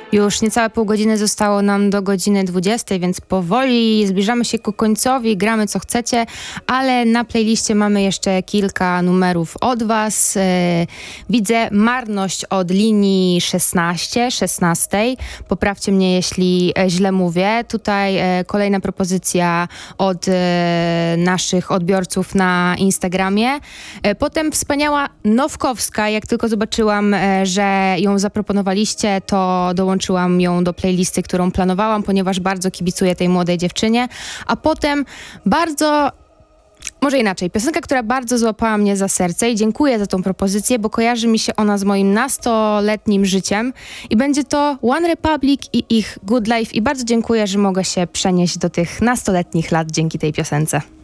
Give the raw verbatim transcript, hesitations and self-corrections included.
Już niecałe pół godziny zostało nam do godziny dwudziestej, więc powoli zbliżamy się ku końcowi, gramy co chcecie, ale na playliście mamy jeszcze kilka numerów od was. Widzę marność od linii szesnaście, szesnastej. Poprawcie mnie, jeśli źle mówię. Tutaj kolejna propozycja od naszych odbiorców na Instagramie. Potem wspaniała Nowkowska. Jak tylko zobaczyłam, że ją zaproponowaliście, to dołączyłam ją do playlisty, którą planowałam, ponieważ bardzo kibicuję tej młodej dziewczynie. A potem bardzo... Może inaczej, piosenka, która bardzo złapała mnie za serce i dziękuję za tą propozycję, bo kojarzy mi się ona z moim nastoletnim życiem i będzie to One Republic i ich Good Life i bardzo dziękuję, że mogę się przenieść do tych nastoletnich lat dzięki tej piosence.